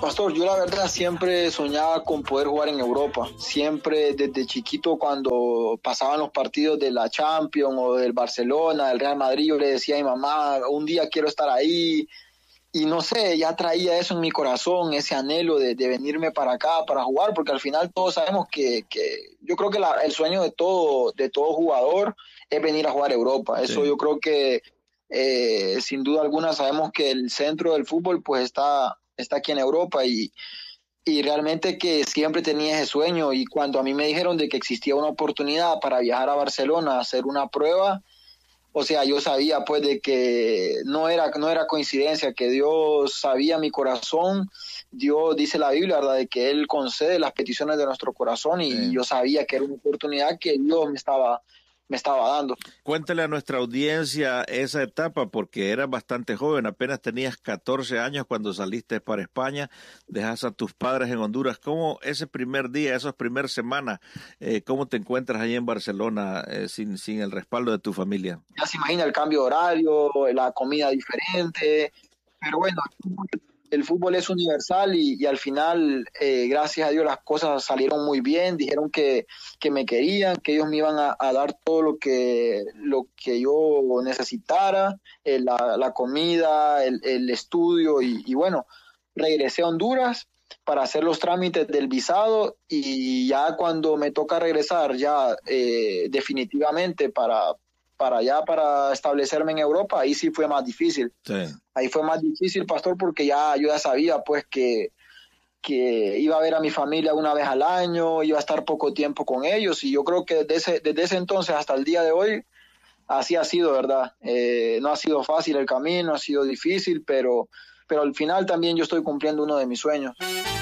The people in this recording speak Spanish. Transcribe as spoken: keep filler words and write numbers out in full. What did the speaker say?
Pastor, yo la verdad siempre soñaba con poder jugar en Europa. Siempre desde chiquito cuando pasaban los partidos de la Champions o del Barcelona, del Real Madrid, yo le decía a mi mamá, un día quiero estar ahí. Y no sé, ya traía eso en mi corazón, ese anhelo de, de venirme para acá para jugar, porque al final todos sabemos que, que yo creo que la, el sueño de todo, de todo jugador es venir a jugar a Europa. Eso sí. Yo creo que eh, sin duda alguna sabemos que el centro del fútbol pues está, está aquí en Europa y, y realmente que siempre tenía ese sueño. Y cuando a mí me dijeron de que existía una oportunidad para viajar a Barcelona a hacer una prueba, o sea, yo sabía pues de que no era, no era coincidencia, que Dios sabía mi corazón. Dios dice la Biblia, ¿verdad?, de que Él concede las peticiones de nuestro corazón y sí. Yo sabía que era una oportunidad que Dios me estaba, me estaba dando. Cuéntale a nuestra audiencia esa etapa, porque eras bastante joven, apenas tenías catorce años cuando saliste para España, dejas a tus padres en Honduras. ¿Cómo ese primer día, esas primeras semanas, eh, cómo te encuentras ahí en Barcelona eh, sin, sin el respaldo de tu familia? Ya se imagina el cambio de horario, la comida diferente, pero bueno, el fútbol es universal y, y al final, eh, gracias a Dios, las cosas salieron muy bien. Dijeron que, que me querían, que ellos me iban a, a dar todo lo que, lo que yo necesitara, eh, la, la comida, el, el estudio y, y bueno, regresé a Honduras para hacer los trámites del visado y ya cuando me toca regresar ya eh, definitivamente para... para allá, para establecerme en Europa, ahí sí fue más difícil. Sí. Ahí fue más difícil, pastor, porque ya yo ya sabía pues que, que iba a ver a mi familia una vez al año, iba a estar poco tiempo con ellos, y yo creo que desde ese, desde ese entonces hasta el día de hoy, así ha sido, ¿verdad? Eh, no ha sido fácil el camino, ha sido difícil, pero, pero al final también yo estoy cumpliendo uno de mis sueños.